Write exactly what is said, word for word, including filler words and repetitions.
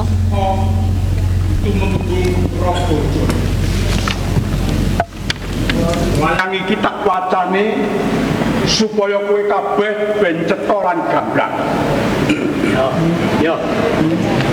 tumenggung Prabojo. Wayang iki tak wacane supaya kowe kabeh ben cetha lan gamblang. Yo, yo.